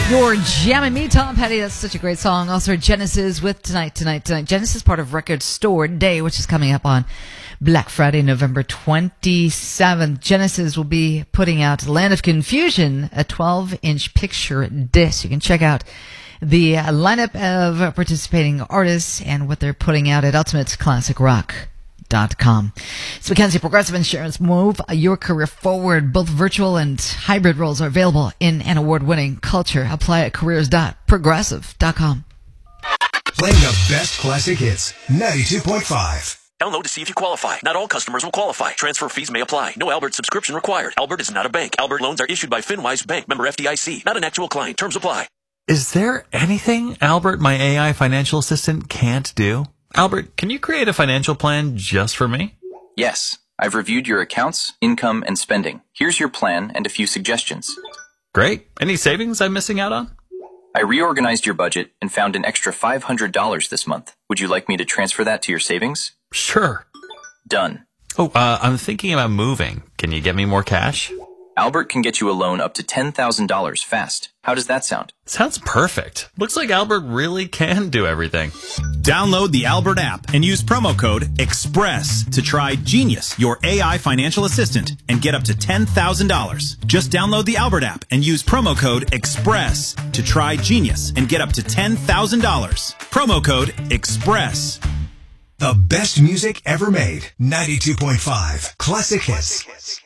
You're jamming me, Tom Petty. That's such a great song. Also, Genesis with Tonight. Genesis is part of Record Store Day, which is coming up on Black Friday, November 27th. Genesis will be putting out Land of Confusion, a 12-inch picture disc. You can check out the lineup of participating artists and what they're putting out at ultimateclassicrock.com. It's Mackenzie Progressive Insurance. Move your career forward. Both virtual and hybrid roles are available in an award-winning culture. Apply at careers.progressive.com. Playing the best classic hits. 92.5. Download to see if you qualify. Not all customers will qualify. Transfer fees may apply. No Albert subscription required. Albert is not a bank. Albert loans are issued by FinWise Bank, member FDIC. Not an actual client. Terms apply. Is there anything Albert, my AI financial assistant, can't do? Albert, can you create a financial plan just for me? Yes. I've reviewed your accounts, income, and spending. Here's your plan and a few suggestions. Great. Any savings I'm missing out on? I reorganized your budget and found an extra $500 this month. Would you like me to transfer that to your savings? Sure. Done. Oh, I'm thinking about moving. Can you get me more cash? Albert can get you a loan up to $10,000 fast. How does that sound? Sounds perfect. Looks like Albert really can do everything. Download the Albert app and use promo code EXPRESS to try Genius, your AI financial assistant, and get up to $10,000. Just download the Albert app and use promo code EXPRESS to try Genius and get up to $10,000. Promo code EXPRESS. The best music ever made. 92.5 Classic Hits.